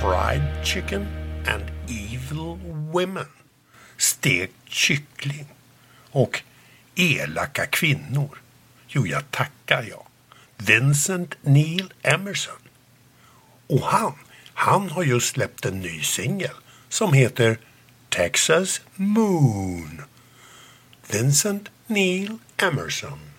fried chicken and evil women, stekt kyckling och elaka kvinnor. Jo, jag tackar jag. Vincent Neil Emerson. Och han har just släppt en ny singel som heter Texas Moon. Vincent Neil Emerson.